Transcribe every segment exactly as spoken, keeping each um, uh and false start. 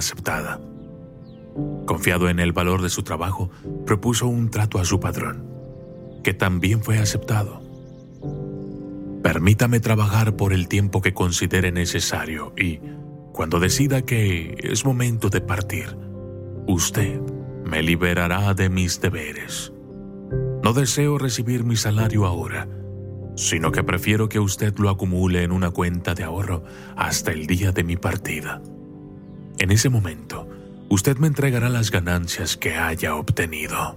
aceptada. Confiado en el valor de su trabajo, propuso un trato a su patrón, que también fue aceptado. Permítame trabajar por el tiempo que considere necesario y, cuando decida que es momento de partir, usted me liberará de mis deberes. No deseo recibir mi salario ahora, sino que prefiero que usted lo acumule en una cuenta de ahorro hasta el día de mi partida. En ese momento, usted me entregará las ganancias que haya obtenido.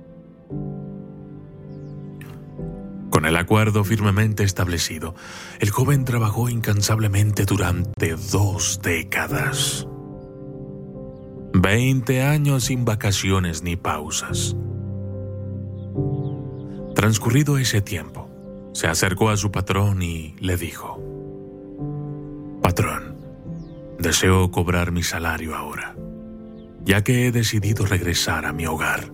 Con el acuerdo firmemente establecido, el joven trabajó incansablemente durante dos décadas. Veinte años sin vacaciones ni pausas. Transcurrido ese tiempo, se acercó a su patrón y le dijo: Patrón, deseo cobrar mi salario ahora, ya que he decidido regresar a mi hogar.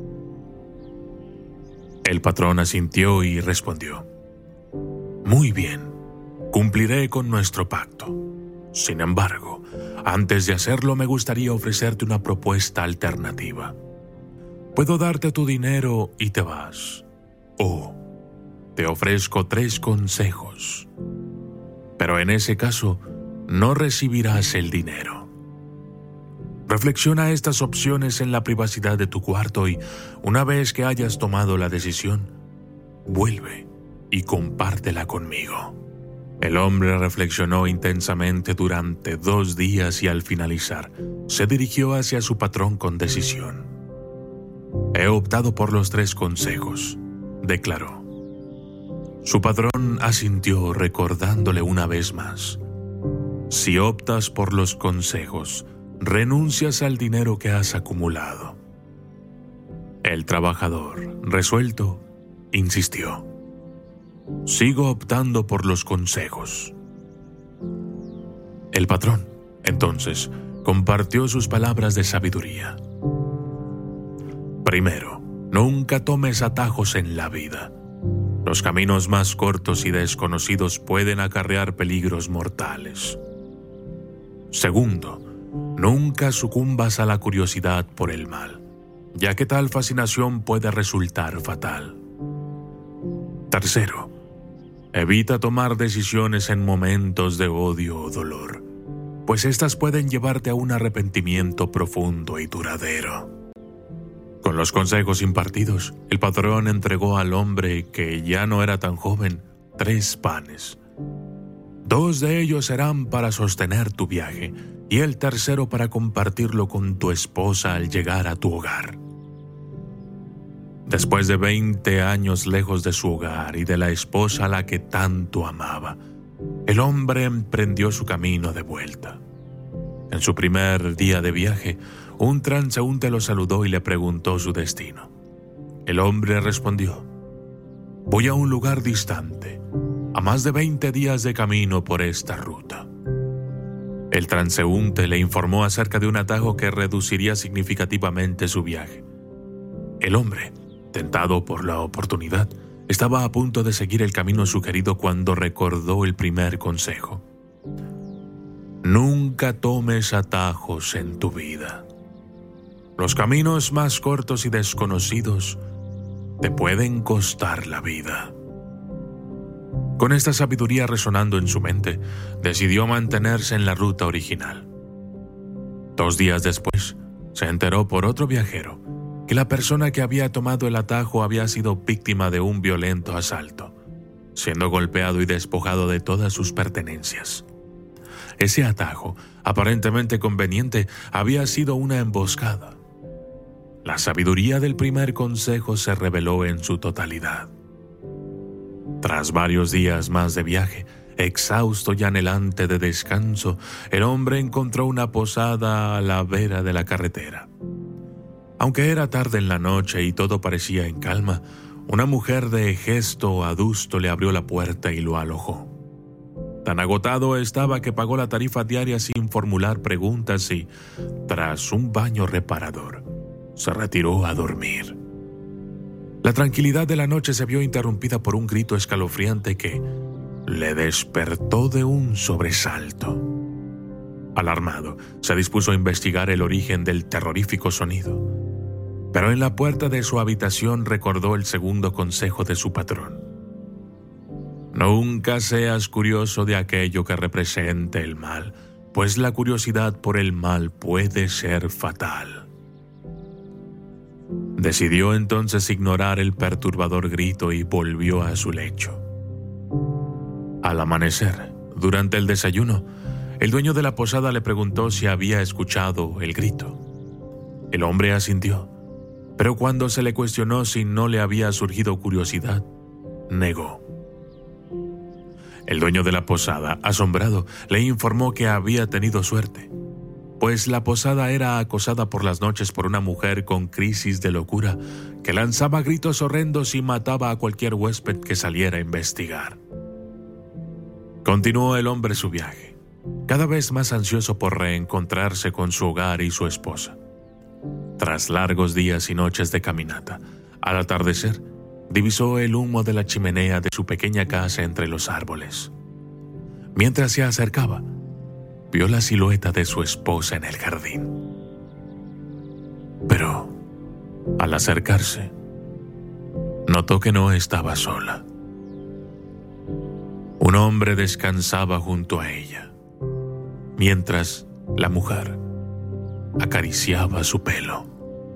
El patrón asintió y respondió: Muy bien, cumpliré con nuestro pacto. Sin embargo, antes de hacerlo me gustaría ofrecerte una propuesta alternativa. Puedo darte tu dinero y te vas, o te ofrezco tres consejos, pero en ese caso no recibirás el dinero. Reflexiona estas opciones en la privacidad de tu cuarto y, una vez que hayas tomado la decisión, vuelve y compártela conmigo. El hombre reflexionó intensamente durante dos días y al finalizar, se dirigió hacia su patrón con decisión. He optado por los tres consejos, declaró. Su patrón asintió recordándole una vez más: si optas por los consejos, renuncias al dinero que has acumulado. El trabajador, resuelto, insistió: sigo optando por los consejos. El patrón, entonces, compartió sus palabras de sabiduría. Primero, nunca tomes atajos en la vida. Los caminos más cortos y desconocidos pueden acarrear peligros mortales. Segundo, nunca sucumbas a la curiosidad por el mal, ya que tal fascinación puede resultar fatal. Tercero, evita tomar decisiones en momentos de odio o dolor, pues estas pueden llevarte a un arrepentimiento profundo y duradero. Con los consejos impartidos, el patrón entregó al hombre, que ya no era tan joven, tres panes. Dos de ellos serán para sostener tu viaje y el tercero para compartirlo con tu esposa al llegar a tu hogar. Después de veinte años lejos de su hogar y de la esposa a la que tanto amaba, el hombre emprendió su camino de vuelta. En su primer día de viaje, un transeúnte lo saludó y le preguntó su destino. El hombre respondió: voy a un lugar distante, a más de veinte días de camino por esta ruta. El transeúnte le informó acerca de un atajo que reduciría significativamente su viaje. El hombre, tentado por la oportunidad, estaba a punto de seguir el camino sugerido cuando recordó el primer consejo. Nunca tomes atajos en tu vida. Los caminos más cortos y desconocidos te pueden costar la vida. Con esta sabiduría resonando en su mente, decidió mantenerse en la ruta original. Dos días después, se enteró por otro viajero que la persona que había tomado el atajo había sido víctima de un violento asalto, siendo golpeado y despojado de todas sus pertenencias. Ese atajo, aparentemente conveniente, había sido una emboscada. La sabiduría del primer consejo se reveló en su totalidad. Tras varios días más de viaje, exhausto y anhelante de descanso, el hombre encontró una posada a la vera de la carretera. Aunque era tarde en la noche y todo parecía en calma, una mujer de gesto adusto le abrió la puerta y lo alojó. Tan agotado estaba que pagó la tarifa diaria sin formular preguntas y, tras un baño reparador, se retiró a dormir. La tranquilidad de la noche se vio interrumpida por un grito escalofriante que le despertó de un sobresalto. Alarmado, se dispuso a investigar el origen del terrorífico sonido. Pero en la puerta de su habitación recordó el segundo consejo de su patrón. Nunca seas curioso de aquello que represente el mal, pues la curiosidad por el mal puede ser fatal. Decidió entonces ignorar el perturbador grito y volvió a su lecho. Al amanecer, durante el desayuno, el dueño de la posada le preguntó si había escuchado el grito. El hombre asintió, pero cuando se le cuestionó si no le había surgido curiosidad, negó. El dueño de la posada, asombrado, le informó que había tenido suerte, pues la posada era acosada por las noches por una mujer con crisis de locura que lanzaba gritos horrendos y mataba a cualquier huésped que saliera a investigar. Continuó el hombre su viaje, cada vez más ansioso por reencontrarse con su hogar y su esposa. Tras largos días y noches de caminata, al atardecer, divisó el humo de la chimenea de su pequeña casa entre los árboles. Mientras se acercaba, vio la silueta de su esposa en el jardín. Pero, al acercarse, notó que no estaba sola. Un hombre descansaba junto a ella, mientras la mujer acariciaba su pelo.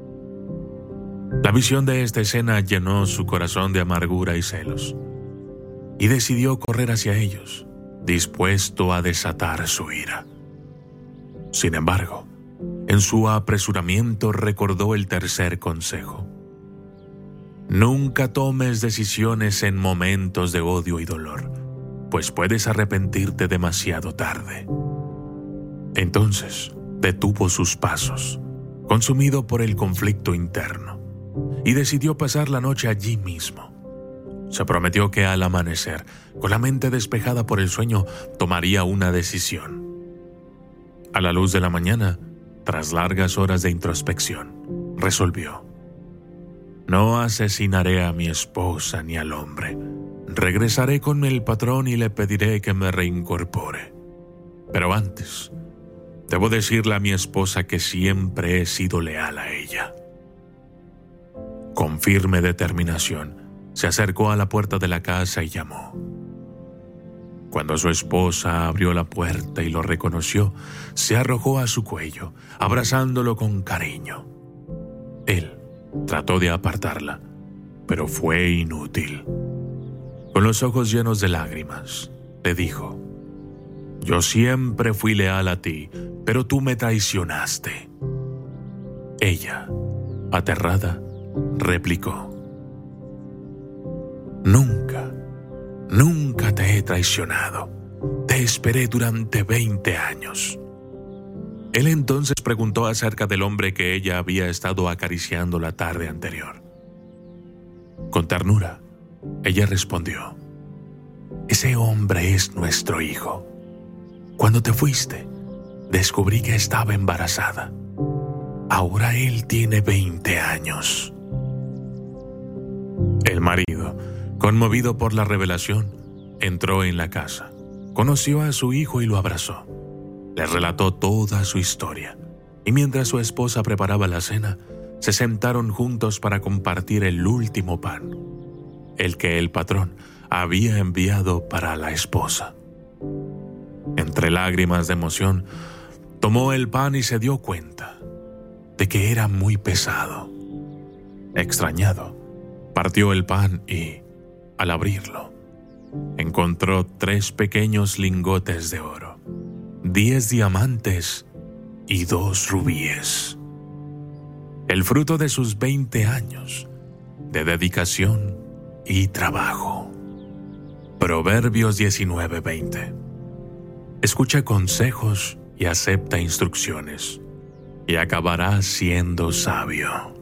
La visión de esta escena llenó su corazón de amargura y celos, y decidió correr hacia ellos, dispuesto a desatar su ira. Sin embargo, en su apresuramiento recordó el tercer consejo. Nunca tomes decisiones en momentos de odio y dolor, pues puedes arrepentirte demasiado tarde. Entonces, detuvo sus pasos, consumido por el conflicto interno, y decidió pasar la noche allí mismo. Se prometió que al amanecer, con la mente despejada por el sueño, tomaría una decisión. A la luz de la mañana, tras largas horas de introspección, resolvió: no asesinaré a mi esposa ni al hombre. Regresaré con el patrón y le pediré que me reincorpore. Pero antes, debo decirle a mi esposa que siempre he sido leal a ella. Con firme determinación, se acercó a la puerta de la casa y llamó. Cuando su esposa abrió la puerta y lo reconoció, se arrojó a su cuello, abrazándolo con cariño. Él trató de apartarla, pero fue inútil. Con los ojos llenos de lágrimas, le dijo: yo siempre fui leal a ti, pero tú me traicionaste. Ella, aterrada, replicó: Nunca, nunca te he traicionado. Te esperé durante veinte años. Él entonces preguntó acerca del hombre que ella había estado acariciando la tarde anterior. Con ternura, ella respondió: ese hombre es nuestro hijo. Cuando te fuiste, descubrí que estaba embarazada. Ahora él tiene veinte años. El marido, conmovido por la revelación, entró en la casa, conoció a su hijo y lo abrazó. Le relató toda su historia, y mientras su esposa preparaba la cena, se sentaron juntos para compartir el último pan, el que el patrón había enviado para la esposa. Entre lágrimas de emoción, tomó el pan y se dio cuenta de que era muy pesado. Extrañado, partió el pan y, al abrirlo, encontró tres pequeños lingotes de oro, diez diamantes y dos rubíes. El fruto de sus veinte años de dedicación y trabajo. Proverbios diecinueve veinte. Escucha consejos y acepta instrucciones, y acabarás siendo sabio.